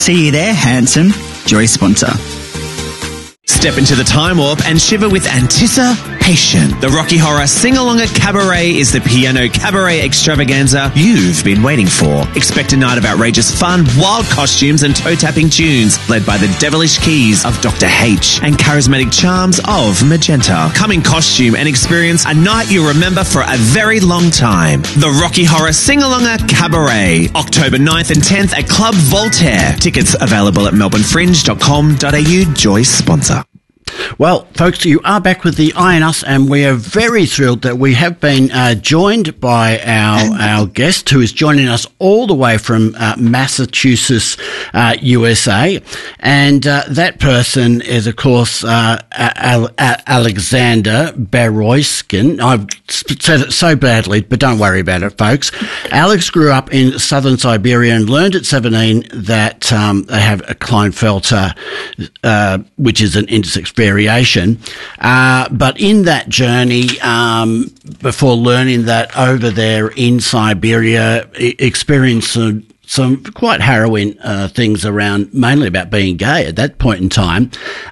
See you there, handsome. Joy sponsor. Step into the time warp and shiver with anticipation. The Rocky Horror Sing-Along at Cabaret is the piano cabaret extravaganza you've been waiting for. Expect a night of outrageous fun, wild costumes and toe-tapping tunes, led by the devilish keys of Dr. H and charismatic charms of Magenta. Come in costume and experience a night you'll remember for a very long time. The Rocky Horror Sing-Along at Cabaret, October 9th and 10th at Club Voltaire. Tickets available at melbournefringe.com.au. Joy sponsor. Well, folks, you are back with the Eye on Us, and we are very thrilled that we have been joined by our guest, who is joining us all the way from Massachusetts, USA. And that person is, of course, Alexander Beroyskin. I've said it so badly, but don't worry about it, folks. Alex grew up in southern Siberia and learned at 17 that they have a Klinefelter, which is an intersex variation. But in that journey, before learning that over there in Siberia, experienced some quite harrowing things around, mainly about being gay at that point in time,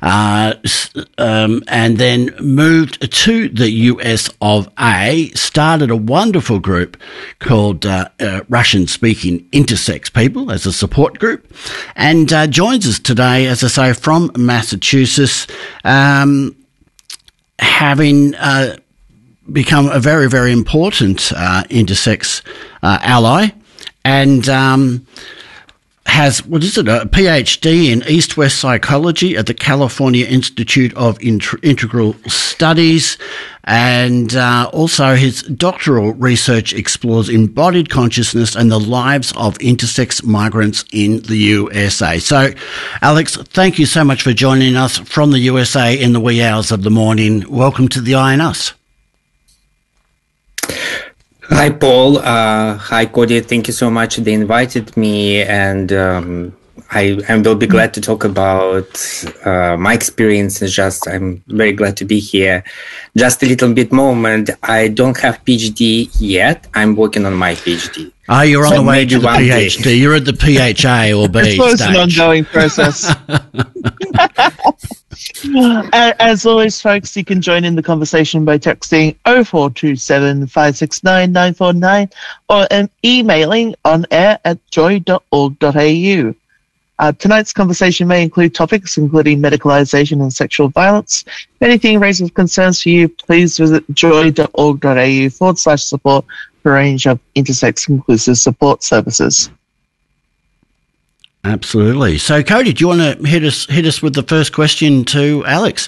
and then moved to the US of A, started a wonderful group called Russian-Speaking Intersex People as a support group, and joins us today, as I say, from Massachusetts, having become a very, very important intersex ally, and has, a PhD in East-West Psychology at the California Institute of Integral Studies, and also his doctoral research explores embodied consciousness and the lives of intersex migrants in the USA. So, Alex, thank you so much for joining us from the USA in the wee hours of the morning. Welcome to the Eye on Us. Hi, Paul. Hi, Cody. Thank you so much. They invited me, and I will be glad to talk about my experience. I'm very glad to be here. Just a little bit moment. I don't have PhD yet. I'm working on my PhD. Oh, you're on the way to the PhD. Day. You're at the PHA or B stage. It's an ongoing process. As always, folks, you can join in the conversation by texting 0427 569 949 or emailing onair@joy.org.au. Tonight's conversation may include topics including medicalisation and sexual violence. If anything raises concerns for you, please visit joy.org.au/support for a range of intersex inclusive support services. Absolutely. So, Cody, do you want to hit us with the first question to Alex?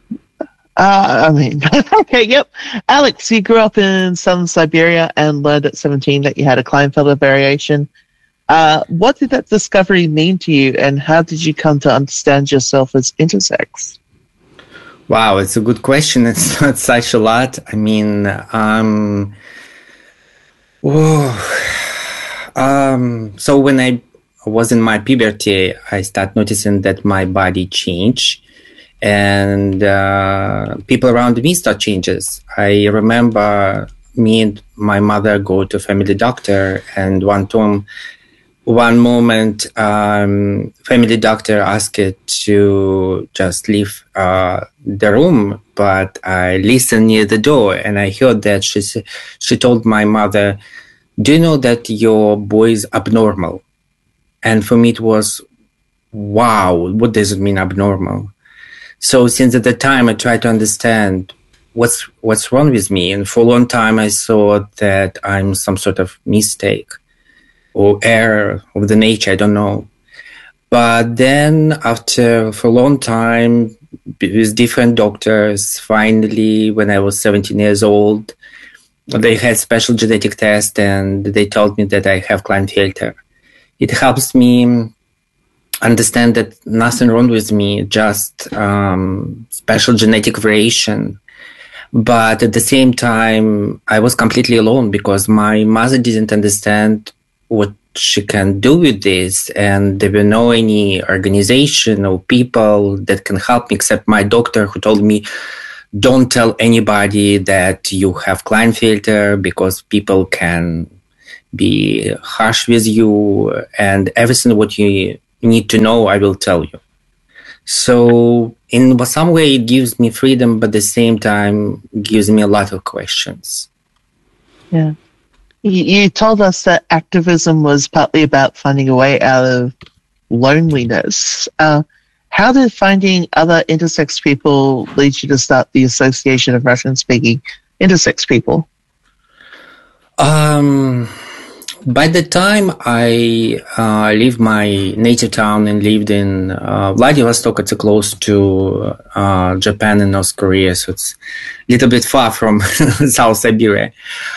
Okay, yep. Alex, you grew up in southern Siberia and learned at 17 that you had a Klinefelter variation. What did that discovery mean to you, and how did you come to understand yourself as intersex? Wow, it's a good question. It's not such a lot. So when I was in my puberty, I started noticing that my body changed, and people around me start changes. I remember me and my mother go to family doctor, and one moment, family doctor asked to just leave the room, but I listened near the door, and I heard that she told my mother, "Do you know that your boy is abnormal?" And for me, it was, wow, what does it mean abnormal? So since at the time, I tried to understand what's wrong with me. And for a long time, I thought that I'm some sort of mistake or error of the nature. I don't know. But then for a long time, with different doctors, finally, when I was 17 years old, they had special genetic test, and they told me that I have Klinefelter. It helps me understand that nothing wrong with me, just special genetic variation. But at the same time, I was completely alone because my mother didn't understand what she can do with this, and there were no any organization or people that can help me except my doctor, who told me, don't tell anybody that you have Klinefelter because people can be harsh with you, and everything what you need to know, I will tell you. So in some way, it gives me freedom, but at the same time, gives me a lot of questions. Yeah. You told us that activism was partly about finding a way out of loneliness. How did finding other intersex people lead you to start the Association of Russian-Speaking Intersex People? By the time I leave my native town and lived in Vladivostok, it's close to Japan and North Korea, so it's a little bit far from South Siberia.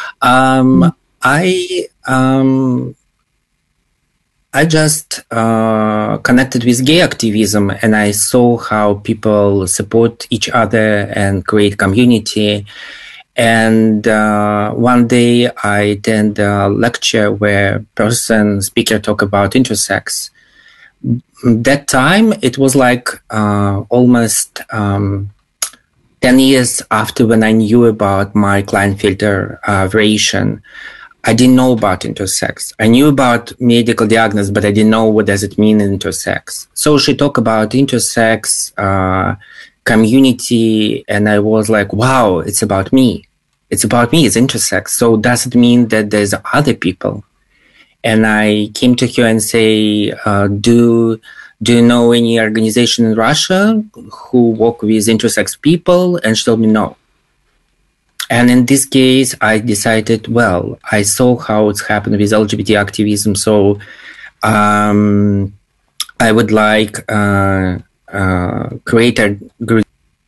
I just connected with gay activism, and I saw how people support each other and create community. And one day I attend a lecture where speaker talk about intersex. That time it was like almost 10 years after when I knew about my Klinefelter variation. I didn't know about intersex. I knew about medical diagnosis, but I didn't know what does it mean intersex. So she talked about intersex community, and I was like, wow, it's about me. It's about me, it's intersex. So does it mean that there's other people? And I came to her and say, do you know any organization in Russia who work with intersex people? And she told me no. And in this case, I decided, well, I saw how it's happened with LGBT activism, so I would like create a group.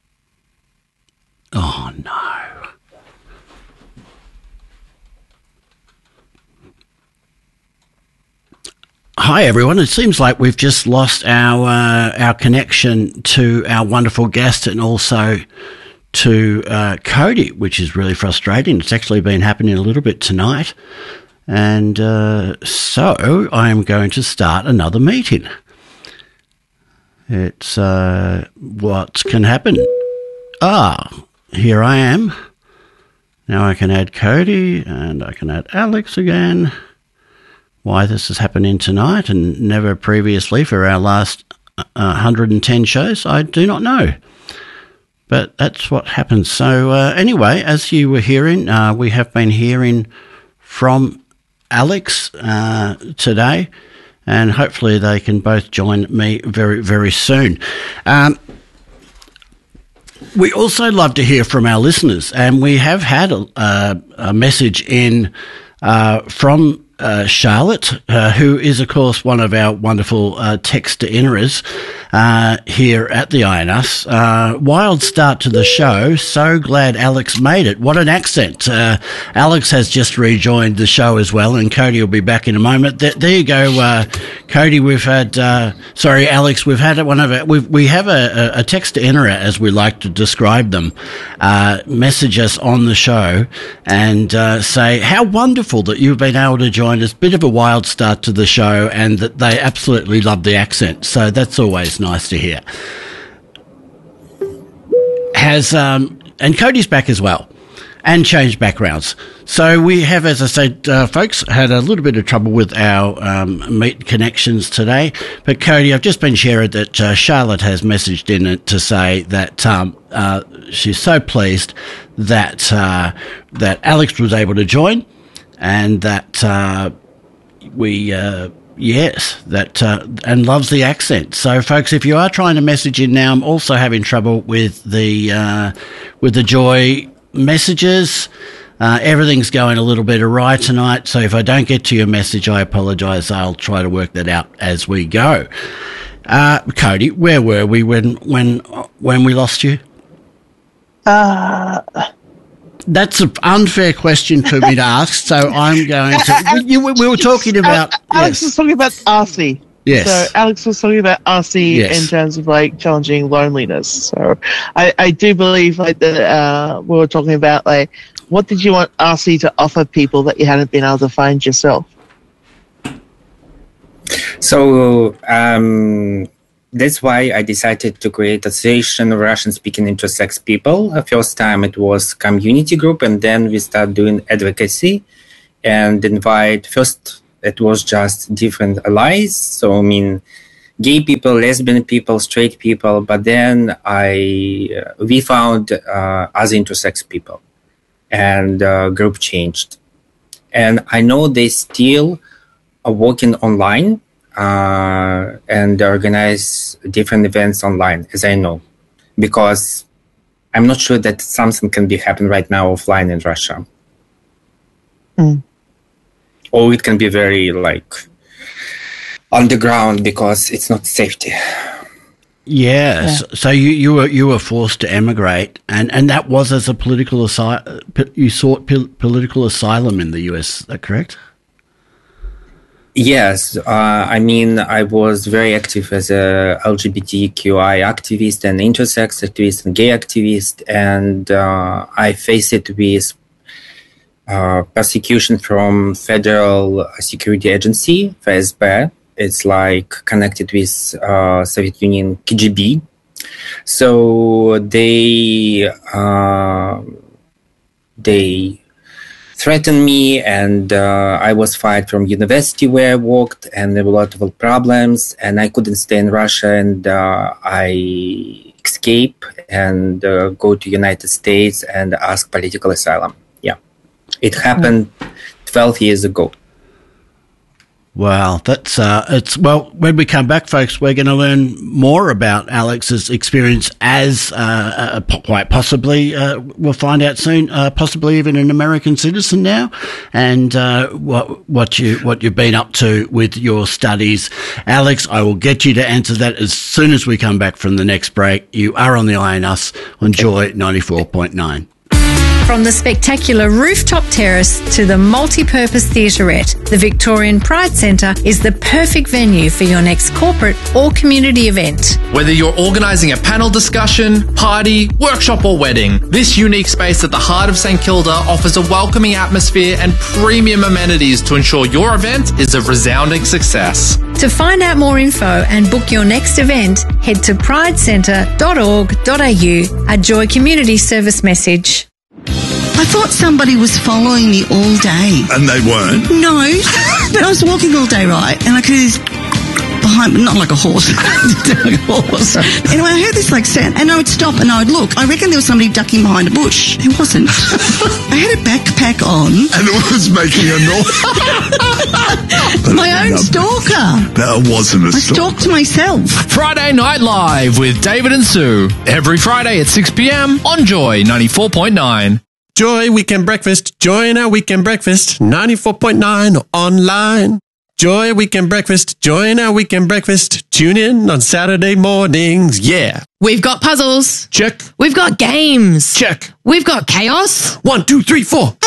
Oh, no. Hi, everyone. It seems like we've just lost our connection to our wonderful guest and also to Cody, which is really frustrating. It's actually been happening a little bit tonight. And so I am going to start another meeting. It's what can happen. Here I am. Now I can add Cody and I can add Alex again. Why this is happening tonight and never previously for our last 110 shows, I do not know. But that's what happens. So anyway, as you were hearing, we have been hearing from Alex today, and hopefully they can both join me very, very soon. We also love to hear from our listeners, and we have had a message in from Charlotte, who is, of course, one of our wonderful text-to-innerers here at the INUS. Wild start to the show. So glad Alex made it. What an accent. Alex has just rejoined the show as well, and Cody will be back in a moment. There you go, Cody. We've had, Alex, we've had one of our, we have a text-to-innerer, as we like to describe them, message us on the show and say how wonderful that you've been able to join us. Bit of a wild start to the show, and that they absolutely love the accent. So that's always nice to hear. And Cody's back as well, and changed backgrounds. So we have, as I said, folks, had a little bit of trouble with our meet connections today. But Cody, I've just been sharing that Charlotte has messaged in to say that she's so pleased that that Alex was able to join, and that and loves the accent. So, folks, if you are trying to message in now, I'm also having trouble with the Joy messages. Everything's going a little bit awry tonight, so if I don't get to your message, I apologise. I'll try to work that out as we go. Cody, where were we when we lost you? That's an unfair question for me to ask, so I'm going to... We were talking about... Alex was talking about RC. Yes. So Alex was talking about RC in terms of like challenging loneliness. So I do believe like that we were talking about like what did you want RC to offer people that you hadn't been able to find yourself? So that's why I decided to create Association of Russian-Speaking Intersex People. First time it was community group, and then we start doing advocacy and invite. First, it was just different allies. So I mean, gay people, lesbian people, straight people, but then we found other intersex people, and group changed. And I know they still are working online and organize different events online, as I know, because I'm not sure that something can be happen right now offline in Russia. Or it can be very underground because it's not safety. Yes. Yeah. So you were forced to emigrate, and that was as a political asylum. You sought political asylum in the US. Is that correct? Yes. I mean, I was very active as a LGBTQI activist and intersex activist and gay activist, and I faced it with persecution from Federal Security Agency, FSB. It's connected with Soviet Union KGB. So they threatened me, and I was fired from university where I worked, and there were a lot of problems, and I couldn't stay in Russia, and I escape and go to United States and ask political asylum. Yeah, it happened 12 years ago. Wow, that's well. When we come back, folks, we're going to learn more about Alex's experience as quite possibly we'll find out soon, possibly even an American citizen now, and what you've been up to with your studies, Alex. I will get you to answer that as soon as we come back from the next break. You are on the INUS on Joy 94.9. From the spectacular rooftop terrace to the multi-purpose theatrette, the Victorian Pride Centre is the perfect venue for your next corporate or community event. Whether you're organising a panel discussion, party, workshop or wedding, this unique space at the heart of St Kilda offers a welcoming atmosphere and premium amenities to ensure your event is a resounding success. To find out more info and book your next event, head to pridecentre.org.au, a Joy Community Service message. I thought somebody was following me all day. And they weren't? No, but I was walking all day, right? And I could behind, not like a horse. Anyway, I heard this sound, and I would stop and I would look. I reckon there was somebody ducking behind a bush. It wasn't. I had a backpack on. And it was making a noise. My own stalker. That wasn't a stalker. I stalked myself. Friday Night Live with David and Sue. Every Friday at 6 p.m. on Joy 94.9. Joy Weekend Breakfast. Join our weekend breakfast. 94.9 online. Joy Weekend Breakfast. Join our weekend breakfast. Tune in on Saturday mornings. Yeah. We've got puzzles. Check. We've got games. Check. We've got chaos. 1, 2, 3, 4.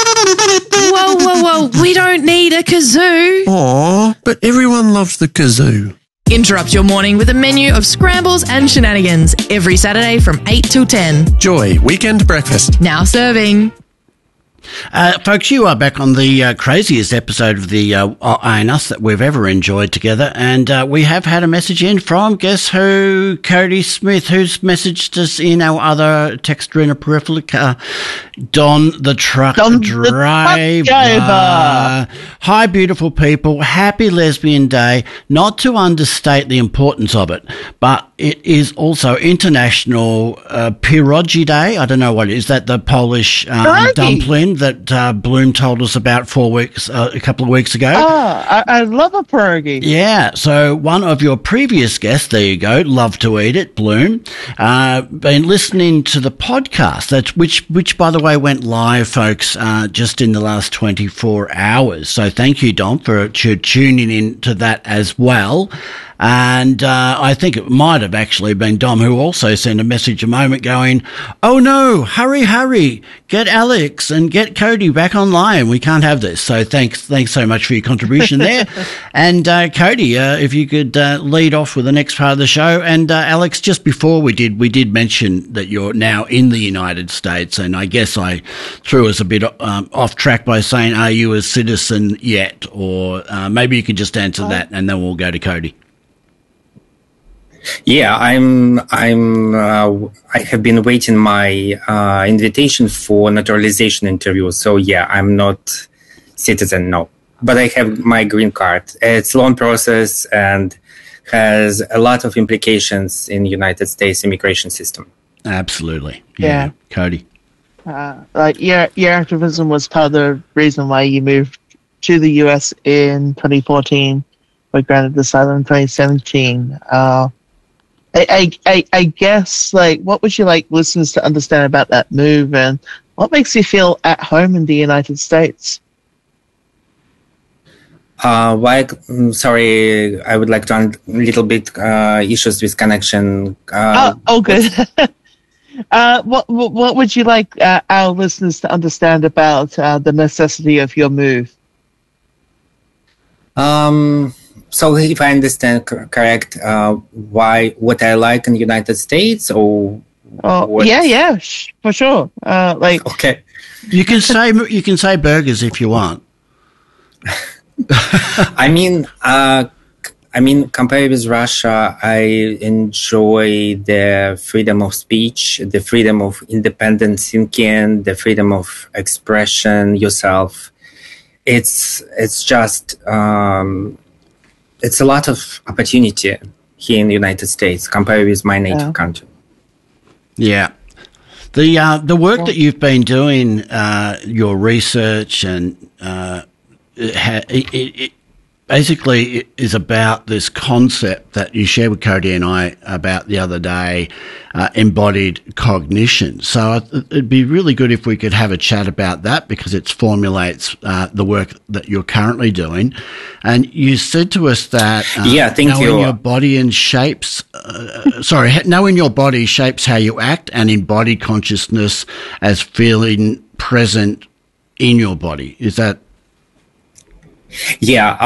Whoa. We don't need a kazoo. Aw, but everyone loves the kazoo. Interrupt your morning with a menu of scrambles and shenanigans every Saturday from 8 till 10. Joy Weekend Breakfast. Now serving. Folks, you are back on the craziest episode of the INUS that we've ever enjoyed together, and we have had a message in from, guess who, Cody Smith, who's messaged us in our other texter in a peripheral car, Don the Truck Driver. Hi, beautiful people. Happy Lesbian Day. Not to understate the importance of it, but it is also International Pierogi Day. I don't know what it is. That the Polish dumpling that Bloom told us about a couple of weeks ago. Oh, I love a pierogi. Yeah, so one of your previous guests, there you go, love to eat it, Bloom, been listening to the podcast, which by the way went live, folks, just in the last 24 hours. So thank you, Dom, for tuning in to that as well. And I think it might have actually been Dom who also sent a message a moment going, oh no, hurry, get Alex and get Cody back online. We can't have this. So thanks so much for your contribution there. And Cody, if you could lead off with the next part of the show. And Alex, just before we did mention that you're now in the United States, and I guess I threw us a bit off track by saying, are you a citizen yet? Or maybe you could just answer that and then we'll go to Cody. Yeah, I have been waiting my invitation for naturalization interview. So yeah, I'm not citizen, no, but I have my green card. It's a long process and has a lot of implications in the United States immigration system. Absolutely. Yeah. Cody. Like your activism was part of the reason why you moved to the US in 2014, but granted asylum in 2017. I guess, like, what would you like listeners to understand about that move, and what makes you feel at home in the United States? Sorry, I would like to a little bit issues with connection. Good. What would you like our listeners to understand about the necessity of your move? So if I understand correct, what I like in the United States, or for sure. Okay, you can say burgers if you want. I mean, compared with Russia, I enjoy the freedom of speech, the freedom of independent thinking, the freedom of expression yourself. It's just it's a lot of opportunity here in the United States compared with my native country. Yeah. The work that you've been doing, your research, and it basically is about this concept that you shared with Cody and I about the other day, embodied cognition. So it'd be really good if we could have a chat about that, because it formulates the work that you're currently doing. And you said to us that knowing your body and shapes, knowing your body shapes how you act, and embodied consciousness as feeling present in your body. Is that? You're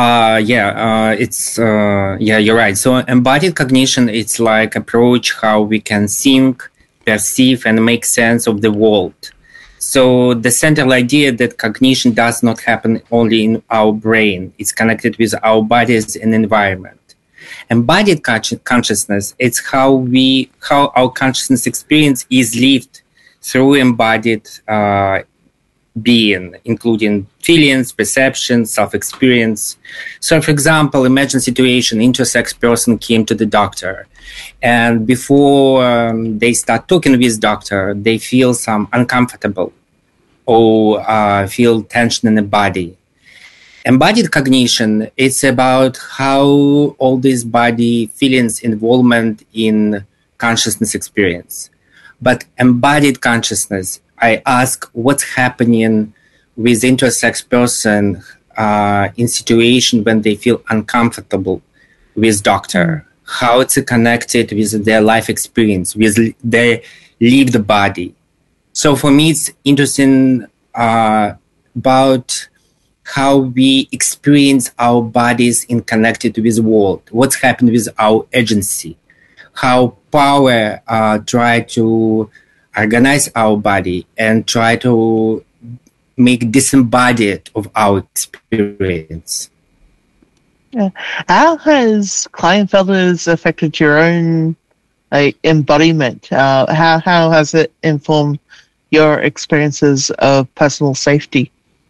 right. So embodied cognition, it's like approach how we can think, perceive, and make sense of the world. So the central idea that cognition does not happen only in our brain. It's connected with our bodies and environment. Embodied consciousness, it's how our consciousness experience is lived through embodied being, including feelings, perception, self-experience. So, for example, imagine a situation, intersex person came to the doctor, and before they start talking with doctor, they feel some uncomfortable or feel tension in the body. Embodied cognition, it's about how all these body feelings involvement in consciousness experience. But embodied consciousness, I ask what's happening with intersex person in situation when they feel uncomfortable with doctor, how it's connected with their life experience, with their lived body. So for me, it's interesting about how we experience our bodies in connected with the world, what's happened with our agency, how power try to organize our body and try to make disembodied of our experience. Yeah. How has Klinefelter's affected your own embodiment? How has it informed your experiences of personal safety?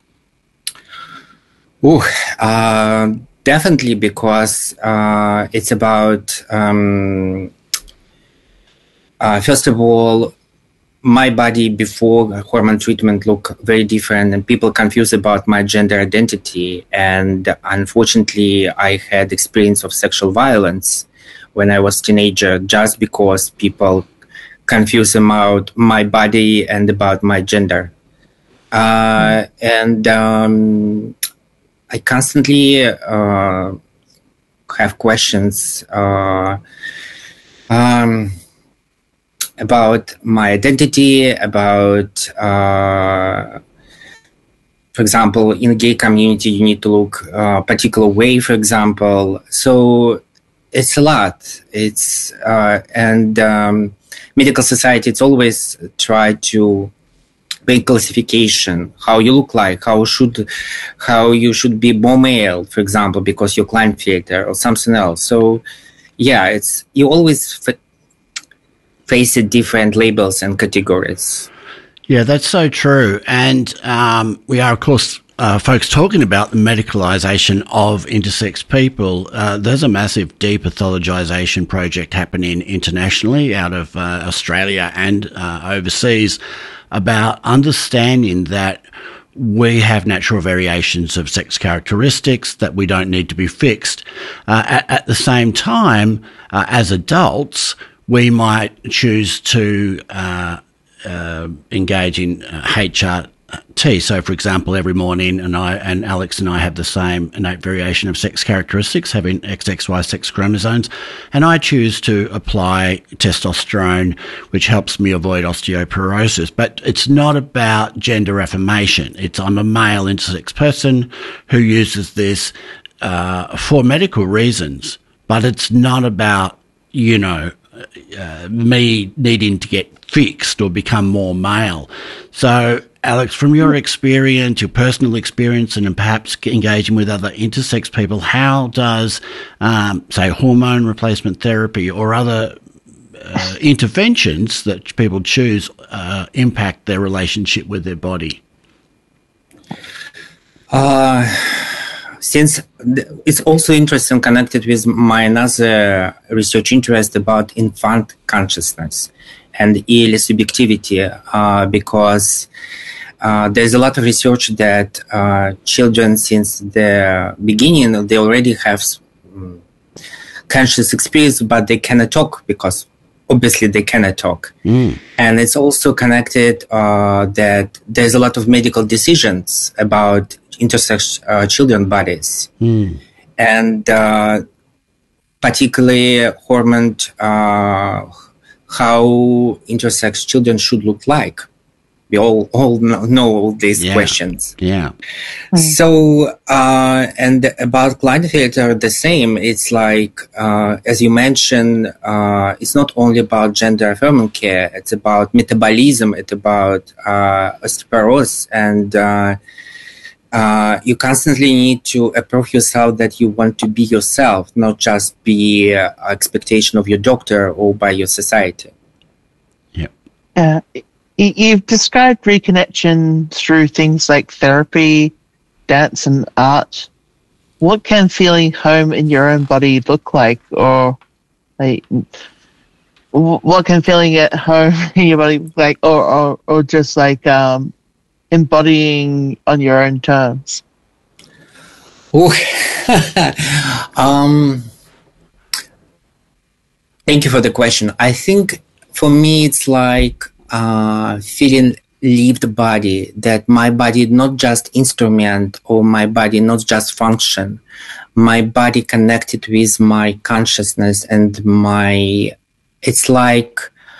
Definitely, because it's about, first of all, my body before hormone treatment looked very different, and people confused about my gender identity. And unfortunately, I had experience of sexual violence when I was a teenager, just because people confused about my body and about my gender. And I constantly have questions about my identity, about, for example, in the gay community, you need to look a particular way, for example. So it's a lot. It's and medical society, it's always try to make classification, how you look like, how you should be more male, for example, because you're Klinefelter or something else. So yeah, it's you always face different labels and categories. Yeah, that's so true. And we are, of course, folks talking about the medicalisation of intersex people, there's a massive depathologization project happening internationally out of Australia and overseas about understanding that we have natural variations of sex characteristics that we don't need to be fixed. At the same time, as adults, we might choose to engage in HRT. So, for example, every morning, and Alex and I have the same innate variation of sex characteristics, having XXY sex chromosomes, and I choose to apply testosterone, which helps me avoid osteoporosis. But it's not about gender affirmation. I'm a male intersex person who uses this for medical reasons, but it's not about, me needing to get fixed or become more male. So, Alex, from your experience, your personal experience, and perhaps engaging with other intersex people, how does, say, hormone replacement therapy or other interventions that people choose impact their relationship with their body? Since it's also interesting, connected with my another research interest about infant consciousness and early subjectivity, because there's a lot of research that children, since the beginning, they already have conscious experience, but they cannot talk because obviously they cannot talk. And it's also connected that there's a lot of medical decisions about intersex children bodies. And particularly hormone, how intersex children should look like. We all know all these questions. Yeah. So, and about Klinefelter, the same. It's like, as you mentioned, it's not only about gender affirming care. It's about metabolism. It's about osteoporosis. And you constantly need to approve yourself that you want to be yourself, not just be expectation of your doctor or by your society. Yeah. You've described reconnection through things like therapy, dance, and art. What can feeling home in your own body look like? Or like, what can feeling at home in your body look like? Or just like embodying on your own terms? Thank you for the question. I think for me it's like feeling lived body, that my body not just instrument or my body not just function, my body connected with my consciousness and it's like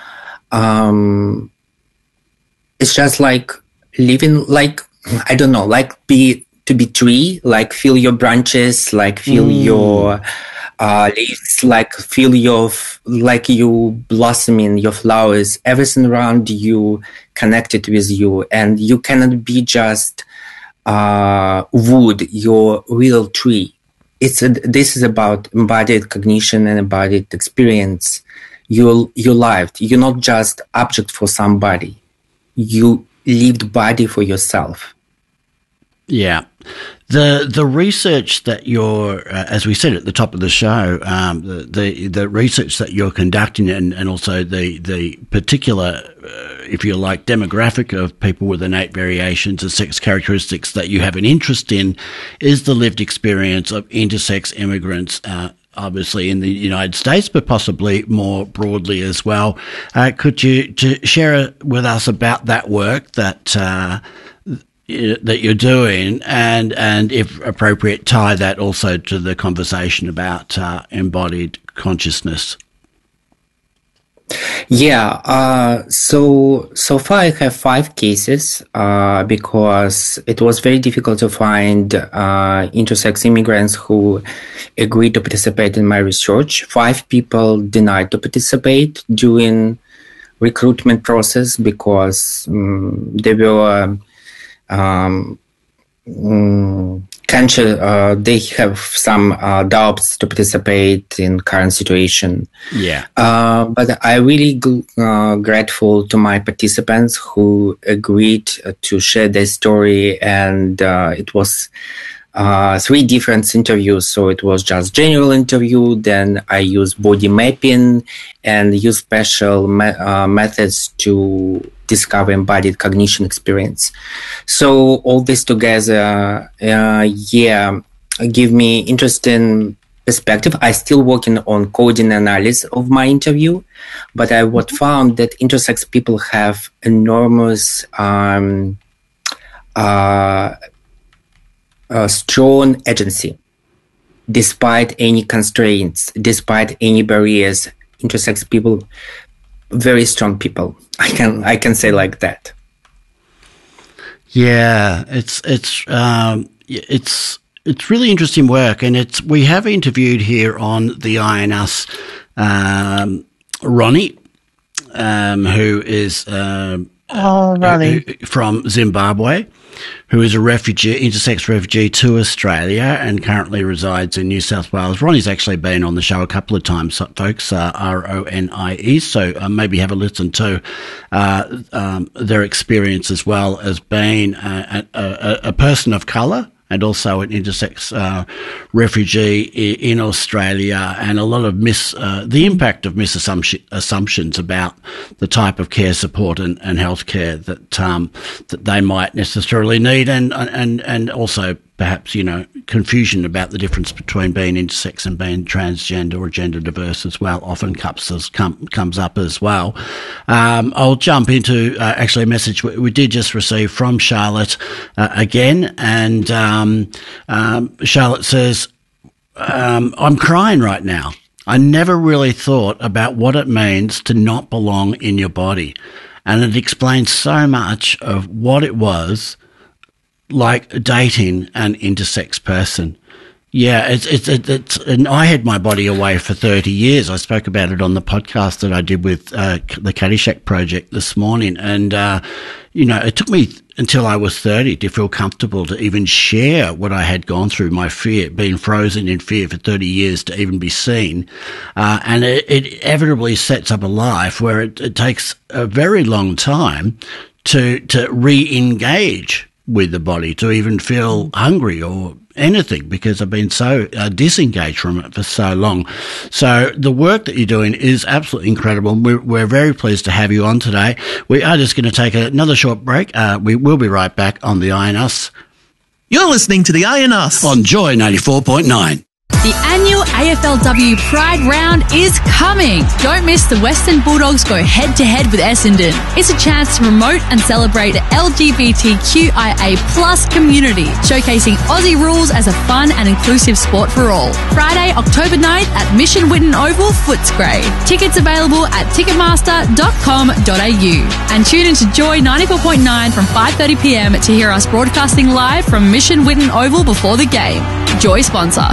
it's just like living, like, I don't know, like to be tree, like feel your branches, like feel your leaves, like feel like you blossoming, your flowers, everything around you connected with you, and you cannot be just wood, your real tree. This is about embodied cognition and embodied experience. You're lived. You're not just object for somebody. You lived body for yourself. Yeah. The research that you're, as we said at the top of the show, the research that you're conducting and also the particular, if you like, demographic of people with innate variations of sex characteristics that you have an interest in is the lived experience of intersex immigrants, obviously in the United States, but possibly more broadly as well. Could you share with us about that work that you're doing, and if appropriate, tie that also to the conversation about embodied consciousness? Yeah. So far I have 5 cases because it was very difficult to find intersex immigrants who agreed to participate in my research. 5 people denied to participate during recruitment process because they were they have some doubts to participate in current situation. Yeah. But I really grateful to my participants who agreed to share their story, and it was 3 different interviews. So it was just general interview. Then I used body mapping and use special methods to discover embodied cognition experience. So all this together, give me interesting perspective. I still working on coding analysis of my interview, but I found that intersex people have enormous strong agency, despite any constraints, despite any barriers. Intersex people, very strong people. I can say like that. Yeah, it's really interesting work, and we have interviewed here on the INUS Ronnie, who is Ronnie from Zimbabwe, who is a refugee, intersex refugee to Australia and currently resides in New South Wales. Ronnie's actually been on the show a couple of times, folks, RONIE, so maybe have a listen to their experience as well as being a person of colour and also an intersex refugee in Australia, and a lot of the impact of misassumptions about the type of care support and healthcare that they might necessarily need, and also perhaps, confusion about the difference between being intersex and being transgender or gender diverse as well often comes up as well. I'll jump into actually a message we did just receive from Charlotte again, and Charlotte says, I'm crying right now. I never really thought about what it means to not belong in your body, and it explains so much of what it was like dating an intersex person. Yeah, it's and I had my body away for 30 years. I spoke about it on the podcast that I did with the Caddyshack Project this morning, and it took me until I was 30 to feel comfortable to even share what I had gone through, my fear, being frozen in fear for 30 years to even be seen, and it inevitably sets up a life where it takes a very long time to re-engage with the body, to even feel hungry or anything, because I've been so disengaged from it for so long. So the work that you're doing is absolutely incredible. We're very pleased to have you on today. We are just going to take another short break. We will be right back on the INUS. You're listening to the INUS on Joy 94.9. The annual AFLW Pride Round is coming. Don't miss the Western Bulldogs go head-to-head with Essendon. It's a chance to promote and celebrate the LGBTQIA+ community, showcasing Aussie rules as a fun and inclusive sport for all. Friday, October 9th at Mission Whitten Oval, Footscray. Tickets available at ticketmaster.com.au. And tune into Joy 94.9 from 5:30pm to hear us broadcasting live from Mission Whitten Oval before the game. Joy sponsor.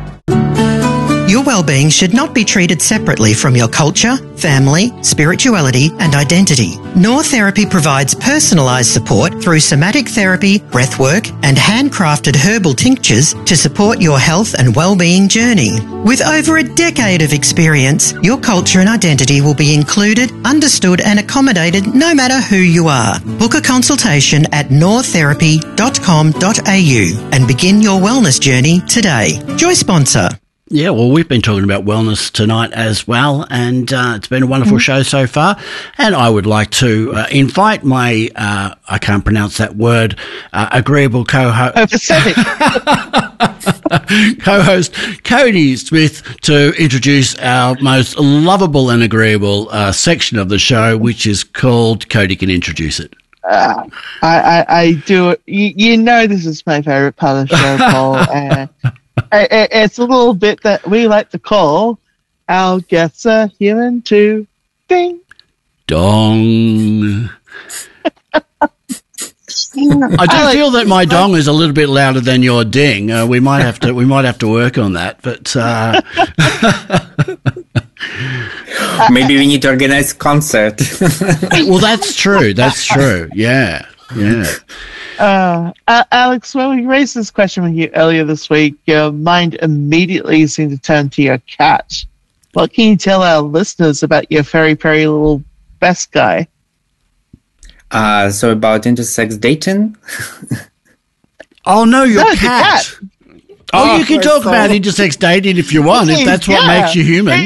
Your well-being should not be treated separately from your culture, family, spirituality and identity. Noor Therapy provides personalised support through somatic therapy, breathwork and handcrafted herbal tinctures to support your health and well-being journey. With over a decade of experience, your culture and identity will be included, understood and accommodated no matter who you are. Book a consultation at noortherapy.com.au and begin your wellness journey today. Joy sponsor. Yeah, well, we've been talking about wellness tonight as well, and it's been a wonderful show so far. And I would like to invite my, I can't pronounce that word, agreeable co-host Cody Smith to introduce our most lovable and agreeable section of the show, which is called Cody Can Introduce It. I do it. You know this is my favourite part of the show, Paul. It's a little bit that we like to call our guests are human to ding dong. I do feel that my dong is a little bit louder than your ding. We might have to work on that, but maybe we need to organize a concert. Well, that's true. That's true. Yeah. Alex, when we raised this question with you earlier this week, your mind immediately seemed to turn to your cat. What can you tell our listeners about your very, very little best guy? So about intersex dating? Oh, no, your cat. Oh, you can talk about intersex dating if you want, if that's what makes you human.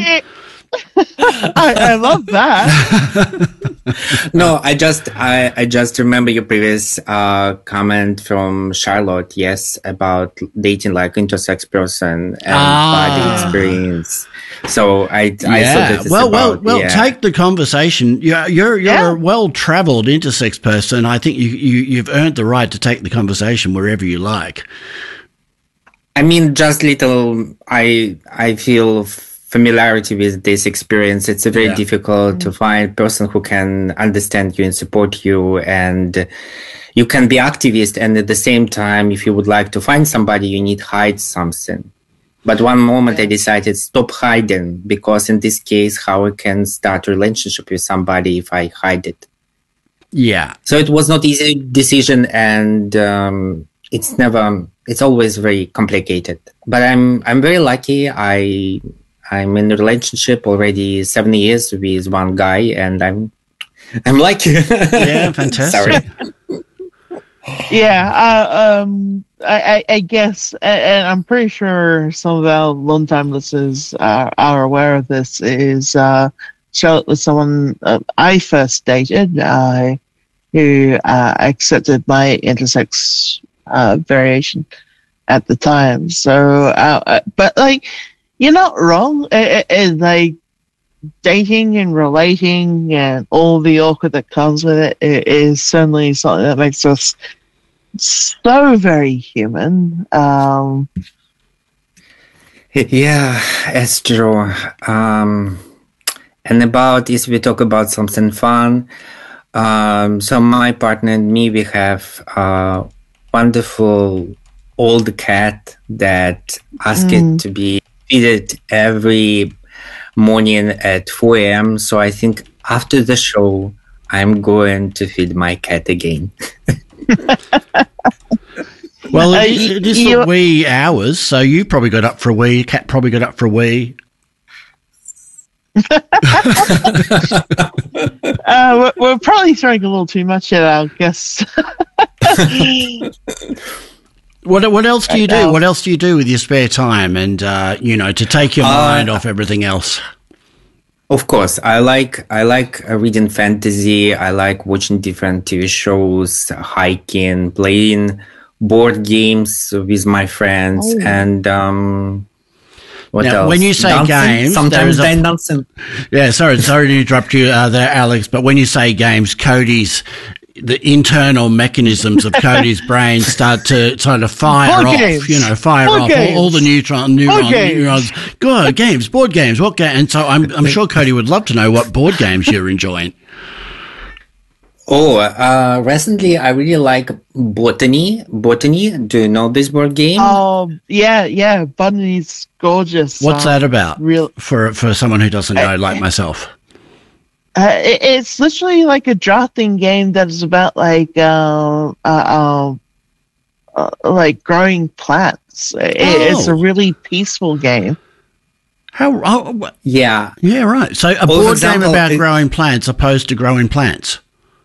I love that. No, I just remember your previous comment from Charlotte, yes, about dating like intersex person and body experience. So I thought this well, take the conversation. You're a well-traveled intersex person. I think you've earned the right to take the conversation wherever you like. I mean, just little. I feel familiarity with this experience. It's very difficult to find a person who can understand you and support you, and you can be activist, and at the same time, if you would like to find somebody, you need to hide something. But one moment I decided stop hiding, because in this case, how I can start a relationship with somebody if I hide it? Yeah. So it was not easy decision, and it's always very complicated. But I'm very lucky. I'm in a relationship already 7 years with one guy, and I'm lucky. Yeah, fantastic. Sorry. Yeah, I guess, and I'm pretty sure some of our long-time listeners are aware of this, is Charlotte was someone I first dated who accepted my intersex variation at the time. So, but like, you're not wrong. Like, dating and relating and all the awkward that comes with it is certainly something that makes us so very human. Yeah, it's true. And about, if we talk about something fun, so my partner and me, we have a wonderful old cat that asks it to be feeded every morning at 4 a.m. So I think after the show, I'm going to feed my cat again. Well, it is the wee hours, so you probably got up for a wee, cat probably got up for a wee. We're probably throwing a little too much at our guests. What else do you do? What else do you do with your spare time and, to take your mind off everything else? Of course, I like reading fantasy. I like watching different TV shows, hiking, playing board games with my friends, and what else? When you say dancing, games, sometimes dancing. Yeah, sorry to interrupt you there, Alex. But when you say games, the internal mechanisms of Cody's brain start to fire board off, games. Fire off all the neurons. Go games, board games. What game? And so I'm sure Cody would love to know what board games you're enjoying. Oh, recently I really like Botany. Botany, do you know this board game? Oh, yeah. Botany's gorgeous. What's that about? For someone who doesn't know, like myself. It's literally like a drafting game that is about like growing plants. It's a really peaceful game. Yeah, right. So a board game about growing plants opposed to growing plants.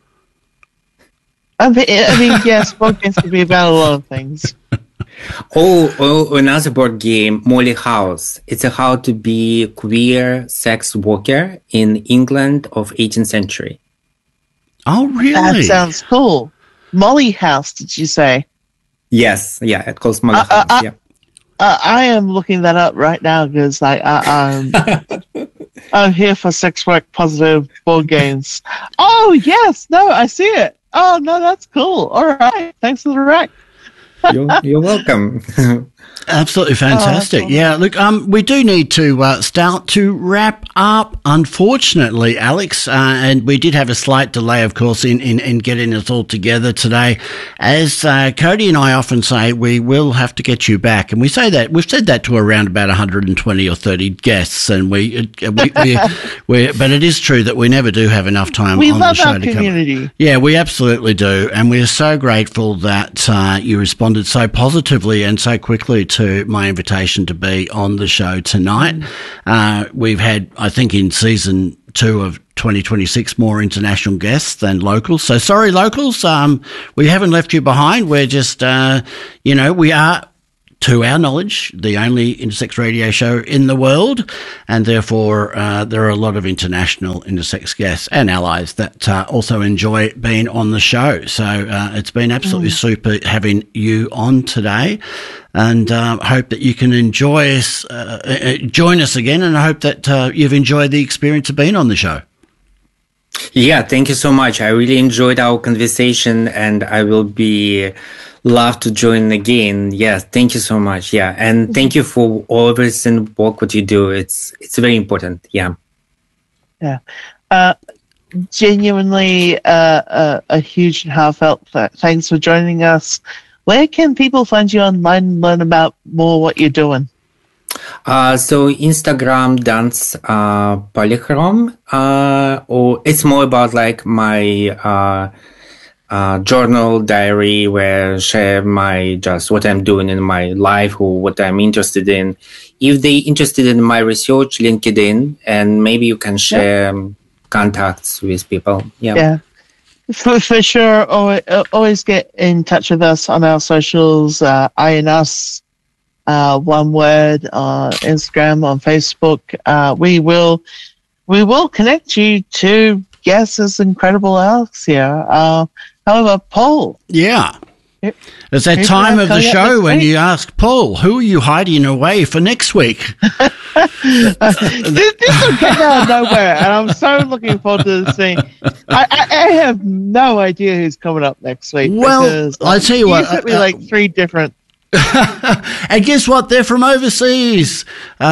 I mean, yes, board games can be about a lot of things. Another board game, Molly House. It's how to be queer sex worker in England of 18th century. Oh, really? That sounds cool. Molly House, did you say? Yes, yeah, it calls Molly House. Yeah. I am looking that up right now because I'm here for sex work positive board games. Oh yes, no, I see it. Oh no, that's cool. All right, thanks for the rec. You're welcome. Absolutely fantastic. Yeah, look, we do need to start to wrap up, unfortunately, Alex, and we did have a slight delay, of course, in getting us all together today. As Cody and I often say, we will have to get you back, and we've said that to around about 120 or 30 guests, and but it is true that we never do have enough time on the show to cover. We love our community. Yeah, we absolutely do, and we are so grateful that you responded so positively and so quickly to my invitation to be on the show tonight. We've had, I think, in season 2 of 2026 more international guests than locals. So sorry, locals, we haven't left you behind. We're just, we are, to our knowledge, the only intersex radio show in the world, and therefore there are a lot of international intersex guests and allies that also enjoy being on the show. So it's been absolutely super having you on today, and hope that you can join us again, and I hope that you've enjoyed the experience of being on the show. Yeah, thank you so much. I really enjoyed our conversation, and I will be love to join again. Yes, thank you so much. Yeah, and thank you for all this and work what you do. It's very important. Yeah. Yeah. Genuinely a huge and heartfelt thanks for joining us. Where can people find you online and learn about more what you're doing? So Instagram Dance Polychrome, or it's more about like my journal diary where I share just what I'm doing in my life or what I'm interested in. If they're interested in my research, LinkedIn, and maybe you can share contacts with people. Yeah. For sure. Always get in touch with us on our socials, I and Us, one word, on Instagram, on Facebook. We will connect you to guests as incredible Alex here. However, Paul. Yeah. It's that time of the show when you ask, Paul, who are you hiding away for next week? This will come out of nowhere, and I'm so looking forward to seeing. I have no idea who's coming up next week. Well, I tell you what. You sent me like 3 different. And guess what? They're from overseas,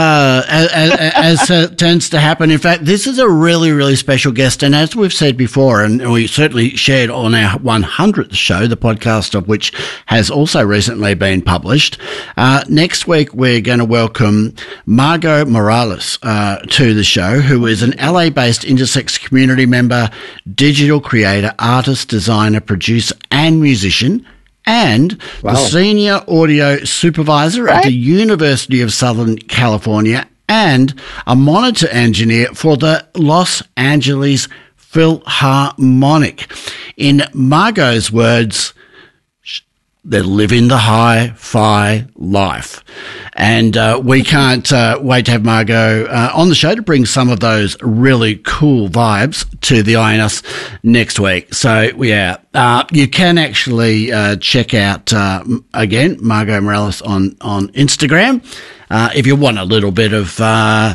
as tends to happen. In fact, this is a really, really special guest. And as we've said before, and we certainly shared on our 100th show, the podcast of which has also recently been published, next week we're going to welcome Margot Morales to the show, who is an LA-based intersex community member, digital creator, artist, designer, producer, and musician, and the senior audio supervisor at the University of Southern California, and a monitor engineer for the Los Angeles Philharmonic. In Margot's words, they're living the hi-fi life. And we can't wait to have Margot on the show to bring some of those really cool vibes to the INUS next week. So, yeah, you can actually check out, again, Margot Morales on Instagram if you want a little bit of, a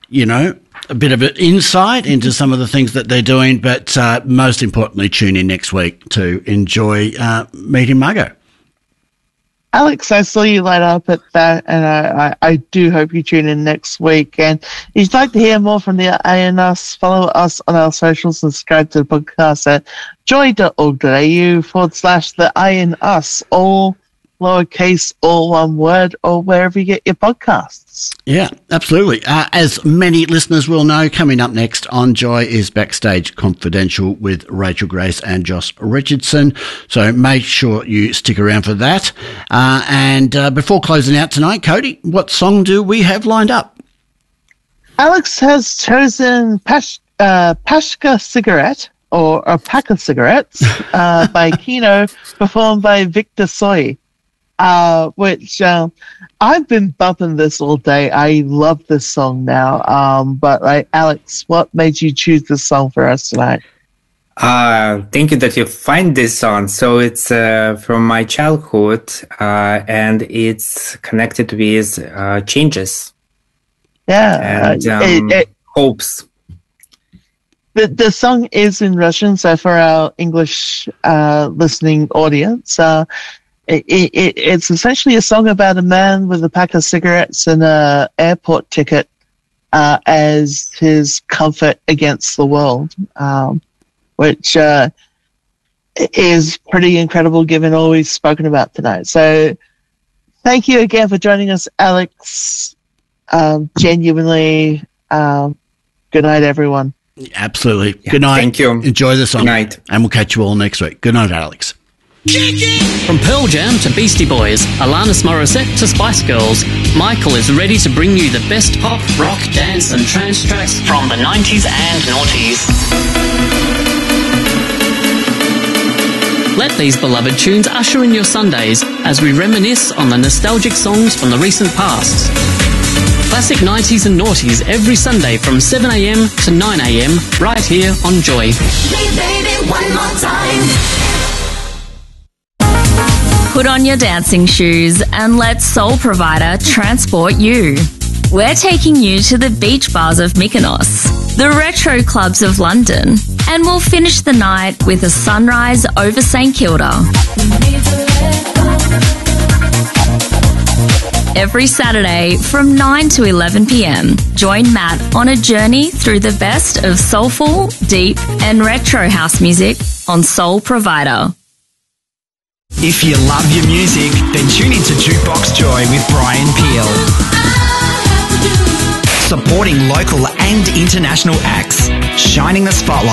bit of an insight into some of the things that they're doing. But most importantly, tune in next week to enjoy meeting Margot. Alex, I saw you light up at that, and I do hope you tune in next week. And if you'd like to hear more from the INUS, follow us on our socials and subscribe to the podcast at joy.org.au/the INUS, all lowercase, all one word, or wherever you get your podcasts. Yeah, absolutely. As many listeners will know, coming up next on Joy is Backstage Confidential with Rachel Grace and Josh Richardson. So make sure you stick around for that. And before closing out tonight, Cody, what song do we have lined up? Alex has chosen Pashka Cigarette, or a pack of cigarettes, by Kino, performed by Victor Soy. Which I've been bumping this all day. I love this song now. But Alex, what made you choose this song for us tonight? Thank you that you find this song. So it's from my childhood, and it's connected with changes. Yeah, and hopes. The song is in Russian, so for our English listening audience. it's essentially a song about a man with a pack of cigarettes and an airport ticket as his comfort against the world, which is pretty incredible given all we've spoken about tonight. So thank you again for joining us, Alex. Genuinely, good night, everyone. Absolutely. Yeah. Good night. Thank you. Enjoy the song. Good night. And we'll catch you all next week. Good night, Alex. From Pearl Jam to Beastie Boys, Alanis Morissette to Spice Girls, Michael is ready to bring you the best pop, rock, dance and trance tracks from the 90s and noughties. Let these beloved tunes usher in your Sundays as we reminisce on the nostalgic songs from the recent past. Classic 90s and noughties every Sunday from 7am to 9am right here on Joy. Hey baby, one more time. Put on your dancing shoes and let Soul Provider transport you. We're taking you to the beach bars of Mykonos, the retro clubs of London, and we'll finish the night with a sunrise over St Kilda. Every Saturday from 9 to 11 p.m, join Matt on a journey through the best of soulful, deep and retro house music on Soul Provider. If you love your music, then tune into Jukebox Joy with Brian Peel. Supporting local and international acts, shining the spotlight